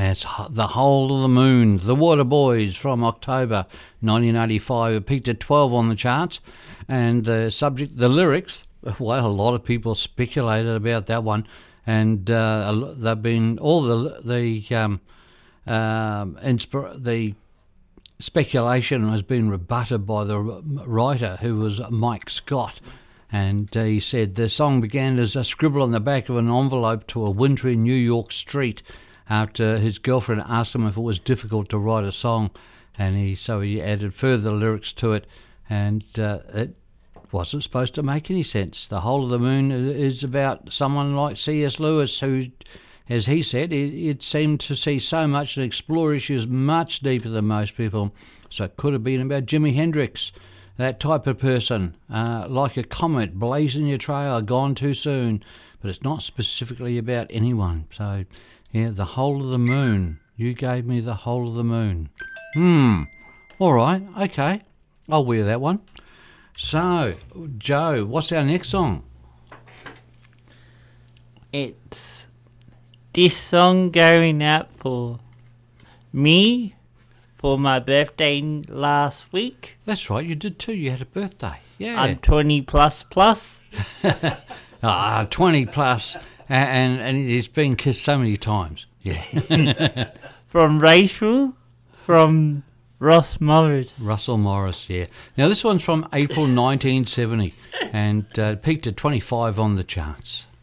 It's The Whole of the Moon, The Waterboys from October 1985. It peaked at 12 on the charts. And the subject, the lyrics, well, a lot of people speculated about that one. And they've been, all the speculation has been rebutted by the writer, who was Mike Scott. And he said the song began as a scribble on the back of an envelope to a wintry New York street after his girlfriend asked him if it was difficult to write a song. And so he added further lyrics to it, and it wasn't supposed to make any sense. The Whole of the Moon is about someone like C.S. Lewis, who, as he said, it seemed to see so much and explore issues much deeper than most people. So it could have been about Jimi Hendrix, that type of person, like a comet blazing your trail, gone too soon. But it's not specifically about anyone. So, yeah, The Whole of the Moon. You gave me The Whole of the Moon. All right, okay. I'll wear that one. So, Joe, what's our next song? It's this song going out for me for my birthday last week. That's right, you did too. You had a birthday. Yeah. I'm 20 plus. 20 plus, and it's been kissed so many times. Yeah. From Rachel, from Russell Morris, yeah. Now, this one's from April 1970 and peaked at 25 on the charts.